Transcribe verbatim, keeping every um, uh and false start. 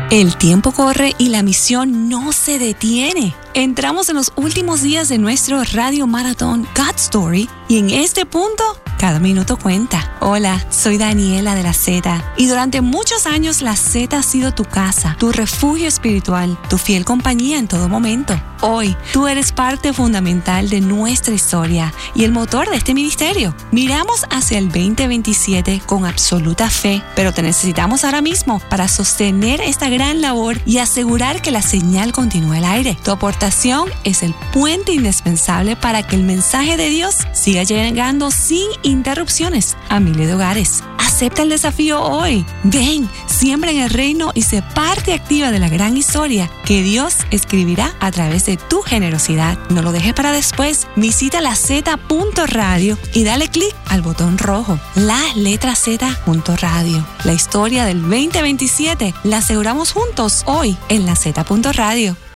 El tiempo corre y la misión no se detiene. Entramos en los últimos días de nuestro radio maratón God Story y en este punto, cada minuto cuenta. Hola, soy Daniela de La Z y durante muchos años La Z ha sido tu casa, tu refugio espiritual, tu fiel compañía en todo momento. Hoy, tú eres parte fundamental de nuestra historia y el motor de este ministerio. Miramos hacia el veinte veintisiete con absoluta fe, pero te necesitamos ahora mismo para sostener esta gran labor y asegurar que la señal continúe al aire. Tu aportación es el puente indispensable para que el mensaje de Dios siga llegando sin interrupciones a miles de hogares. Acepta el desafío hoy. Ven, siembra en el reino y sé parte activa de la gran historia que Dios escribirá a través de tu generosidad. No lo dejes para después. Visita la z punto radio y dale clic al botón rojo. La letra Z punto radio. La historia del veinte veintisiete la aseguramos juntos hoy en la Z punto radio.